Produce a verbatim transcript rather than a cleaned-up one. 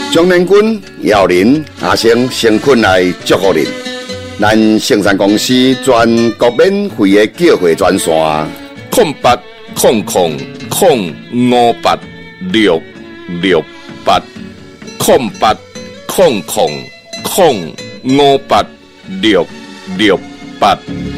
中年军姚林阿生先困来祝福您。咱盛山公司全国免费的叫货专线： 空八空空空五八六六八空八空空空五八六六八。